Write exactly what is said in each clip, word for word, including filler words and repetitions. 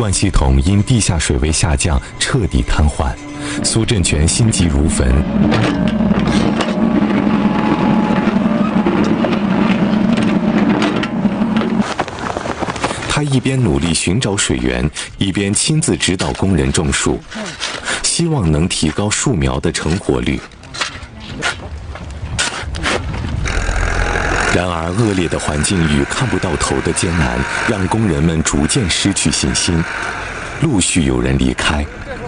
灌系统因地下水位下降彻底瘫痪，苏振全心急如焚。他一边努力寻找水源，一边亲自指导工人种树，希望能提高树苗的成活率。然而，恶劣的环境与看不到头的艰难，让工人们逐渐失去信心，陆续有人离开。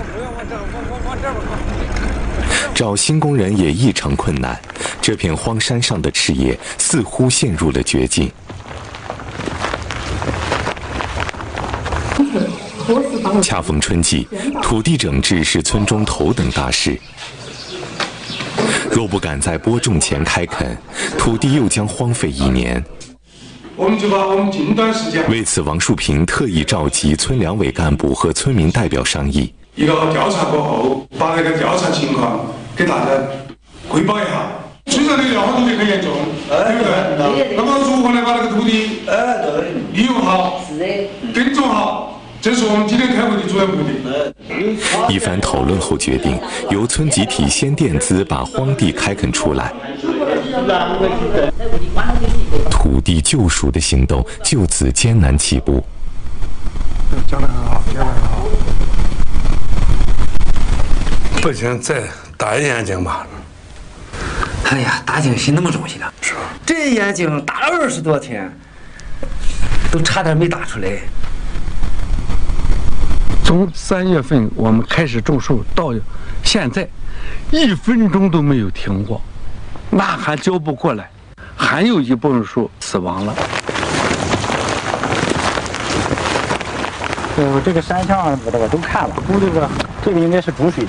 找新工人也异常困难，这片荒山上的事业似乎陷入了绝境。恰逢春季，土地整治是村中头等大事。若不赶在播种前开垦，土地又将荒废一年。 我们就把我们近段时间， 为此，王树平特意召集村两委干部和村民代表商议。 一个调查过后，把那个调查情况给大家汇报一下。虽然那个凉化土地很严重，对不对？那么如何来把那个土地哎对利用好、耕种好？这是我们今天开会的主要目的。 一番讨论后决定，由村集体先垫资把荒地开垦出来，土地救赎的行动就此艰难起步。 讲得很好，讲得很好。 不行，再打一眼睛吧。 哎呀，打井是那么容易的， 是吧？ 这眼睛打了二十多天，都差点没打出来。 从三月份我们开始种树到现在，一分钟都没有停过，那还交不过来，还有一部分树死亡了。 呃，这个山上我这个都看了，估这个这个应该是主水流。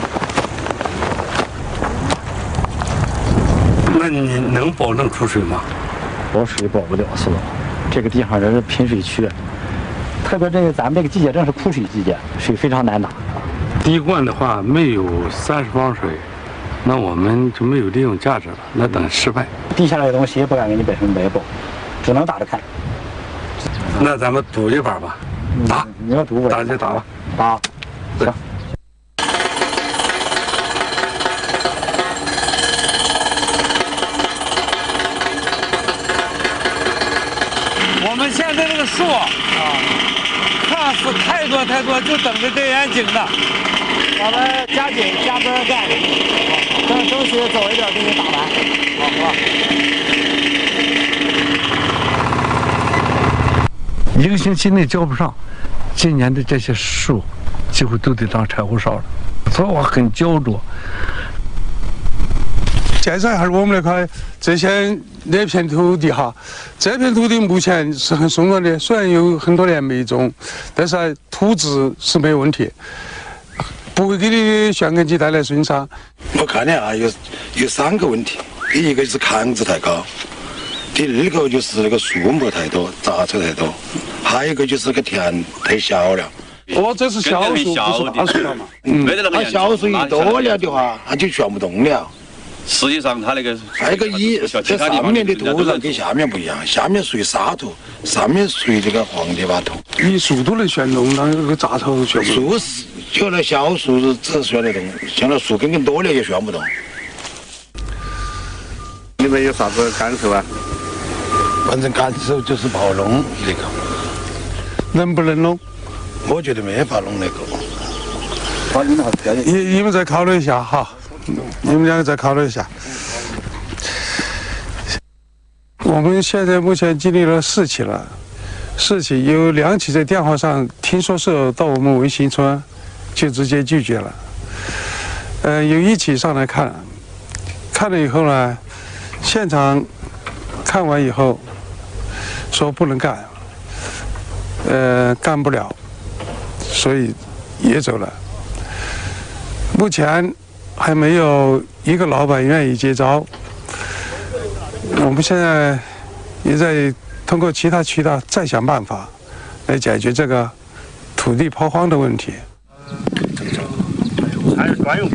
那你能保证出水吗？ 保水保不了是吧？这个地方这是贫水区。特别这个咱们这个季节正是枯水季节，水非常难打。 滴灌的话没有三十方水，那我们就没有利用价值了，那等失败。 地下来的东西也不敢给你百分百保，只能打着看。 那咱们赌一把吧，打， 你要赌我打就打吧， 打，行。 我们现在这个树啊，看似太多太多，就等着这眼井呢。 我们加紧加班干，争争取早一点给你打完，好吧？ 一个星期内交不上，今年的这些树几乎都得当柴火烧了，所以我很焦灼。 介绍一下我们那块这些那片土地哈，这片土地目前是很松软的，虽然有很多年没种，但是土质是没有问题，不会给你旋根基带来损伤。 我看的啊，有有三个问题，第一个就是抗质太高，第二个就是那个树木太多，杂草太多，还有一个就是那个田太小了。 哦，这是小树，不是大树了嘛？ 嗯，它小树一多了的话，它就旋不动了。 实际上，它那个还有个一，这上面的土壤跟下面不一样，下面属于沙土，上面属于这个黄泥巴土。 你树都能旋动，那个杂草旋不动。 树是就那小树只旋得动，像那树根根多了也旋不动。 你们有啥子感受啊？ 反正感受就是不好弄那个。 能不能弄？ 我觉得没法弄那个。 好，你们好， 你你们再考虑一下哈。你们两个再考虑一下。我们现在目前经历了四起了，四起有两起在电话上听说是到我们维新村，就直接拒绝了。呃，有一起上来看，看了以后呢，现场看完以后说不能干，呃，干不了，所以也走了。目前还没有一个老板愿意接招，我们现在也在通过其他渠道再想办法来解决这个土地抛荒的问题。 还是专用。